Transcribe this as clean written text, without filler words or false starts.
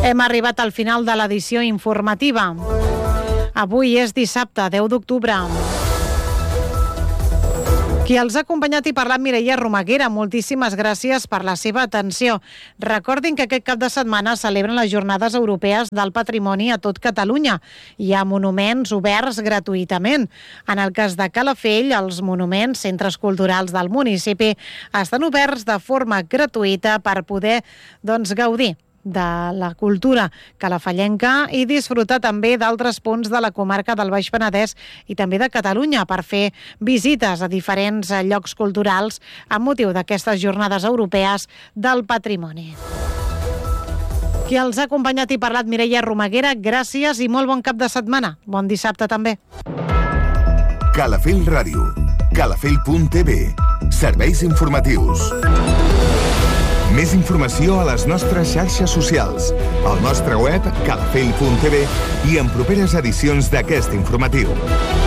Hem arribat al final de l'edició informativa. Avui és dissabte, 10 d'octubre. Qui els ha acompanyat i parlat, Mireia Romaguera, moltíssimes gràcies per la seva atenció. Recordin que aquest cap de setmana celebren les Jornades Europees del Patrimoni a tot Catalunya. Hi ha monuments oberts gratuïtament. En el cas de Calafell, els monuments, centres culturals del municipi, estan oberts de forma gratuïta per poder gaudir de la cultura calafallenca i disfrutar també d'altres punts de la comarca del Baix Penedès i també de Catalunya per fer visites a diferents llocs culturals amb motiu d'aquestes Jornades Europees del Patrimoni. Qui els ha acompanyat i parlat, Mireia Romaguera, gràcies i molt bon cap de setmana. Bon dissabte també. Calafell Ràdio, calafell.tv, serveis informatius. Més informació a les nostres xarxes socials, al nostre web calafell.tv i en properes edicions d'aquest informatiu.